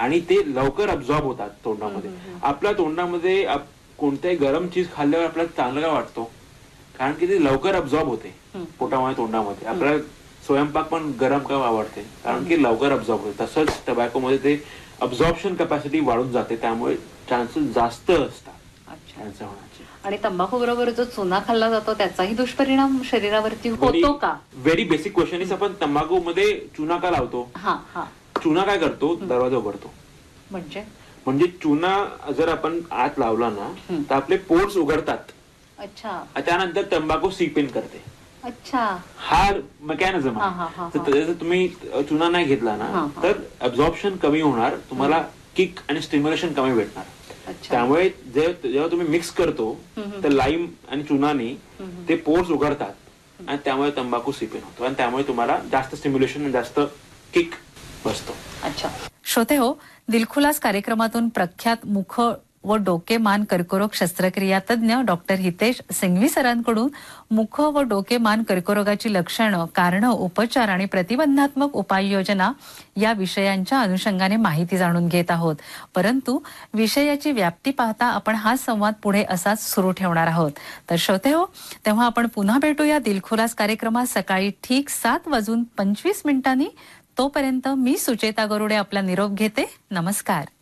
आणि ते लवकर अब्झॉर्ब होतात तोंडामध्ये. आपल्या तोंडामध्ये कोणत्याही गरम चीज खाल्ल्यावर आपल्याला चांगलं काय वाटतो, कारण की ते लवकर अब्झॉर्ब होते पोटामध्ये तोंडामध्ये. आपल्याला स्वयंपाक पण गरम का आवडते, कारण की लवकर अब्झॉर्ब होते. तसंच टबॅकोमध्ये ते अब्झॉर्प्शन कॅपॅसिटी वाढून जाते, त्यामुळे चान्सेस जास्त असतात कॅन्सर होण्याचे. आणि तंबाखू बरोबर जो चुना खाल्ला जातो त्याचाही दुष्परिणाम शरीरावरती होतो का? व्हेरी बेसिक क्वेश्चन इज, आपण तंबाखू मध्ये चुना का लावतो? चुना काय करतो? दरवाजा उघडतो. म्हणजे चुना जर आपण आत लावला ना तर आपले पोर्स उघडतात. अच्छा. त्यानंतर तंबाखू सीप इन करते. अच्छा. हा मेकॅनिझम आहे. जर तुम्ही चुना नाही घेतला ना तर अब्झॉर्प्शन कमी होणार, तुम्हाला किक आणि स्टिम्युलेशन कमी भेटणार. त्यामुळे जेव्हा तुम्ही मिक्स करतो तर लाईम आणि चुनाने ते पोर्स उघडतात आणि त्यामुळे तंबाखू सीप इन होतो आणि त्यामुळे तुम्हाला जास्त स्टिम्युलेशन आणि जास्त किक बसतो. अच्छा. श्रोते हो, दिलखुलास कार्यक्रमातून प्रख्यात मुख व डोके मान कर्करोग शस्त्रक्रिया तज्ञ डॉक्टर हितेश सिंघवी सरांकडून मुख व डोके मान कर्करोगाची लक्षणं, कारणं, उपचार आणि प्रतिबंधात्मक उपाययोजना या विषयांच्या अनुषंगाने माहिती जाणून घेत आहोत. परंतु विषयाची व्याप्ती पाहता आपण हा संवाद पुढे असाच सुरू ठेवणार आहोत. तर श्रोते हो, तेव्हा आपण पुन्हा भेटूया दिलखुलास कार्यक्रमात सकाळी ठीक 7:25 तोपर्यंत मी सुचेता गरुडे आपला निरोप घेते. नमस्कार.